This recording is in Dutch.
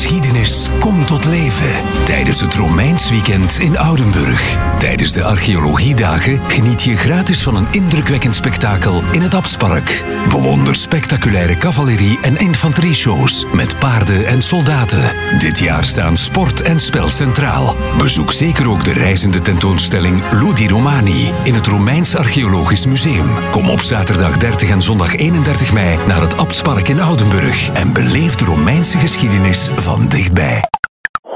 geschiedenis komt tot leven tijdens het Romeins weekend in Oudenburg. Tijdens de archeologiedagen geniet je gratis van een indrukwekkend spektakel in het Abtspark. Bewonder spectaculaire cavalerie- en infanterieshows met paarden en soldaten. Dit jaar staan sport en spel centraal. Bezoek zeker ook de reizende tentoonstelling Ludi Romani in het Romeins Archeologisch Museum. Kom op zaterdag 30 en zondag 31 mei naar het Abtspark in Oudenburg en beleef de Romeinse geschiedenis van dichtbij.